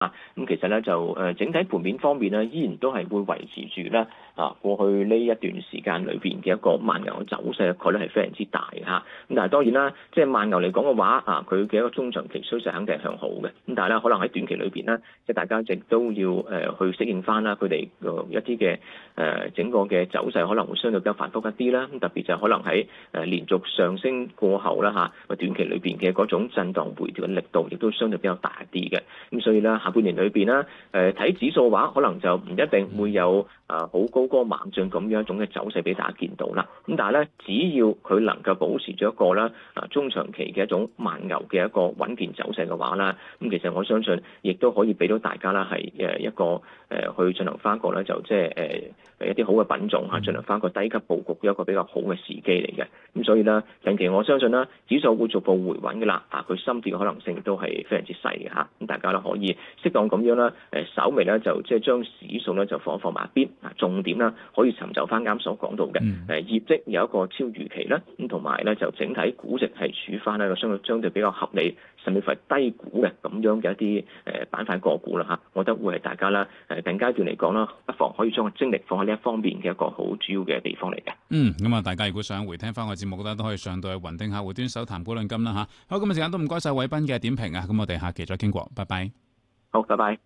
咁其實咧就整體盤面方面咧，依然都係會維持住咧過去呢一段時間裏邊嘅一個慢牛嘅走勢嘅概率係非常之大嘅嚇。咁但係當然啦，即係慢牛嚟講嘅話佢嘅一個中長期趨勢肯定係向好嘅。咁但係咧，可能喺短期裏邊咧，即係大家亦都要去適應翻啦，佢哋一啲嘅整個嘅走勢可能會相對比較繁複一啲啦。咁特別就可能喺連續上升過後啦短期裏邊嘅嗰種震盪回調嘅力度亦都相對比較大一啲嘅。咁所以咧，下半年裏邊咧，睇指數嘅話，可能就唔一定會有好高歌猛進咁樣一種嘅走勢俾大家見到啦。咁但係咧，只要佢能夠保持咗一個咧中長期嘅一種慢牛嘅一個穩健走勢嘅話啦，咁其實我相信亦都可以俾到大家啦，係一個去進行翻一個咧，就即係一啲好嘅品種進行翻一個低級佈局一個比較好嘅時機嚟嘅。咁所以咧，近期我相信啦，指數會逐步回穩嘅啦，佢深跌嘅可能性都係非常之細嘅嚇。咁大家咧可以適當咁樣啦，稍微咧就即係將指數咧就放埋一邊，重點啦可以尋找翻啱所講到嘅業績有一個超預期啦，咁同埋咧就整體估值係處翻一個相對比較合理，甚至乎係低估嘅咁樣嘅一啲板塊個股啦嚇。我覺得會係大家啦近階段嚟講啦，不妨可以將個精力放喺呢一方面嘅一個好主要嘅地方嚟嘅。 咁啊，大家如果想回聽翻個節目咧，都可以上到去雲聽客戶端搜談股論金啦嚇。好，咁嘅時間都唔該晒偉斌嘅點評啊，咁我哋下期再傾過，拜拜。 好，拜拜。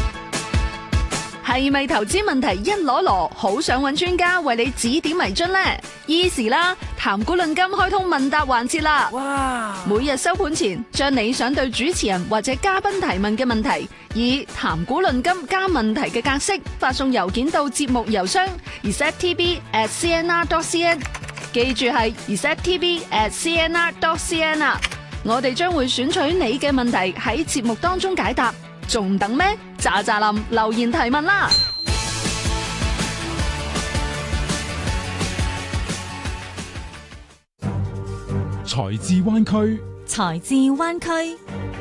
係咪投資問題一籮籮，好想揾專家為你指點迷津呢？Easy 啦，談股論金開通問答環節啦！哇！每日收盤前，將你想對主持人或者嘉賓提問嘅問題，以談股論金加問題嘅格式發送郵件到節目郵箱 receptv@cnr.cn， 記住係 receptv@cnr.cn 啊！我哋將會選取你嘅問題喺節目當中解答。仲等咩？喳喳林留言提問啦！ 財智灣區， 財智灣區。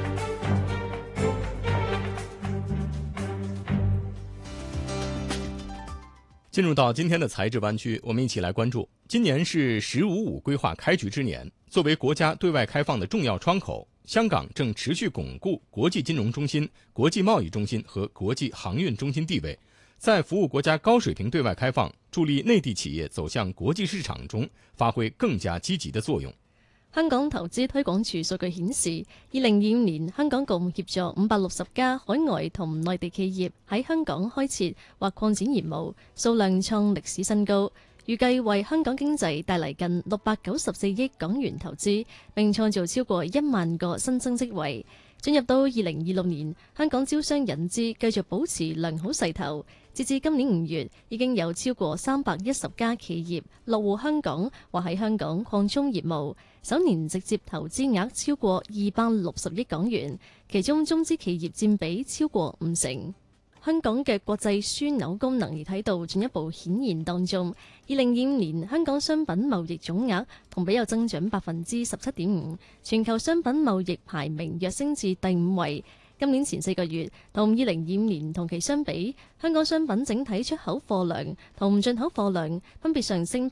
進入到今天的財智灣區，我們一起來關注，今年是“十五五”規劃開局之年，作為國家對外開放的重要窗口，香港正持續鞏固國際金融中心、國際貿易中心和國際航運中心地位，在服務國家高水平對外開放、助力內地企業走向國際市場中發揮更加積極的作用。 香港投資推廣署數據顯示，2025年香港共協助560家海外同內地企業喺香港開設或擴展業務，數量創歷史新高，預計為香港經濟帶嚟近694億港元投資，並創造超過1萬個新增職位。進入到2026年，香港招商引資繼續保持良好勢頭。截至今年5月，已經有超過310家企業落戶香港或喺香港擴充業務，首年直接投資額超過260億港元，其中中資企業佔比超過50%。香港嘅國際樞紐功能亦喺度進一步顯現當中。2025年香港商品貿易總額同比有增長17.5%，全球商品貿易排名躍升至第5位。今年前4個月同2025年同期相比，香港商品整體出口貨量同進口貨量分別上升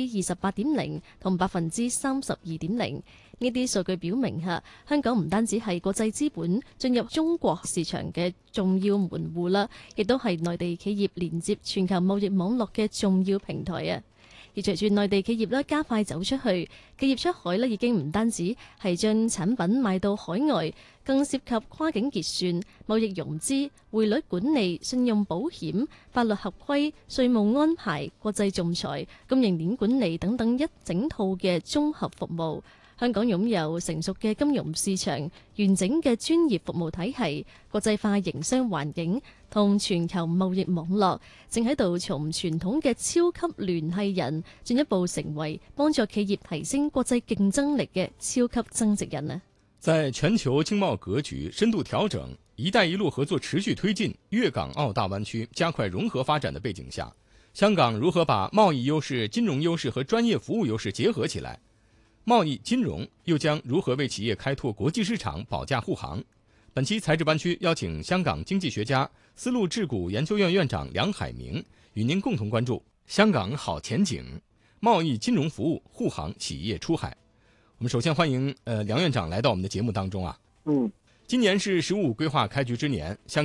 28.0%同32.0%。呢啲數據表明香港唔單止係國際資本進入中國市場嘅重要門戶啦，亦都係內地企業連接全球貿易網絡嘅重要平台啊！而隨住內地企業加快走出去，企業出海已經唔單止係將產品賣到海外，更涉及跨境結算、貿易融資、匯率管理、信用保險、法律合規、稅務安排、國際仲裁、供應鏈管理等等一整套嘅綜合服務。香港擁有成熟嘅金融市場、完整嘅專業服務體系、國際化營商環境同全球貿易網絡，正喺度從傳統嘅超級聯繫人進一步成為幫助企業提升國際競爭力嘅超級增值人啊！ 在全球經貿格局深度調整、一帶一路合作持續推進、粵港澳大灣區加快融合發展的背景下，香港如何把貿易優勢、金融優勢和專業服務優勢結合起來？貿易金融又將如何為企業開拓國際市場保駕護航？本期財智灣區邀請香港經濟學家、絲路智谷研究院院長梁海明與您共同關注香港好前景，貿易金融服務護航企業出海。我們首先歡迎梁院長來到我們的節目當中啊。 今年是“十五”规划开局之年，香